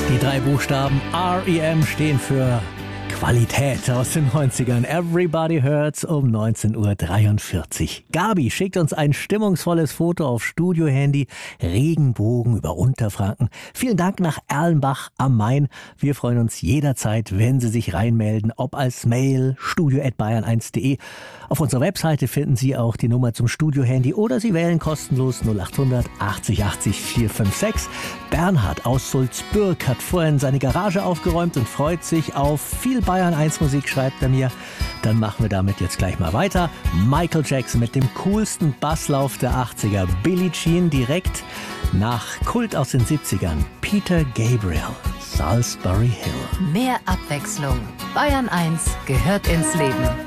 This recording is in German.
Die 3 Buchstaben REM stehen für Qualität aus den 90ern. Everybody Hurts um 19:43 Uhr. Gabi schickt uns ein stimmungsvolles Foto auf Studiohandy. Regenbogen über Unterfranken. Vielen Dank nach Erlenbach am Main. Wir freuen uns jederzeit, wenn Sie sich reinmelden, ob als Mail studio@bayern1.de. Auf unserer Webseite finden Sie auch die Nummer zum Studiohandy oder Sie wählen kostenlos 0800 80 80 456. Bernhard aus Sulzbürg hat vorhin seine Garage aufgeräumt und freut sich auf viel Bayern 1 Musik, schreibt er mir. Dann machen wir damit jetzt gleich mal weiter. Michael Jackson mit dem coolsten Basslauf der 80er. Billie Jean direkt nach Kult aus den 70ern. Peter Gabriel, Salisbury Hill. Mehr Abwechslung. Bayern 1 gehört ins Leben.